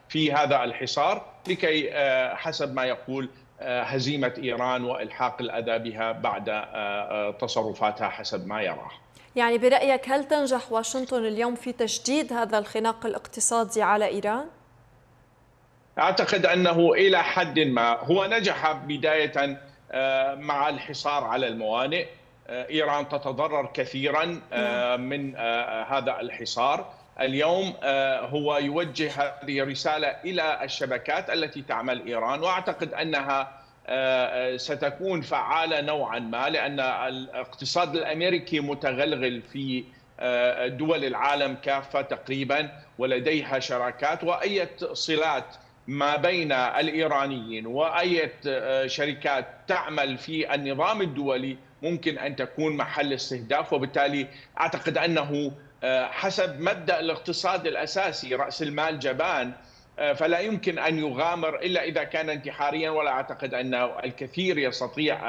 في هذا الحصار لكي حسب ما يقول هزيمة إيران وإلحاق الأذى بها بعد تصرفاتها حسب ما يراه. يعني برأيك هل تنجح واشنطن اليوم في تشديد هذا الخناق الاقتصادي على إيران؟ أعتقد أنه إلى حد ما هو نجح بداية مع الحصار على الموانئ. إيران تتضرر كثيرا نعم. من هذا الحصار. اليوم هو يوجه هذه رسالة إلى الشبكات التي تعمل إيران، وأعتقد أنها ستكون فعالة نوعا ما، لأن الاقتصاد الأمريكي متغلغل في دول العالم كافة تقريبا، ولديها شراكات، وأي صلات ما بين الإيرانيين وأي شركات تعمل في النظام الدولي ممكن أن تكون محل استهداف. وبالتالي أعتقد أنه حسب مبدأ الاقتصاد الأساسي رأس المال جبان، فلا يمكن أن يغامر إلا إذا كان انتحاريا، ولا أعتقد أن الكثير يستطيع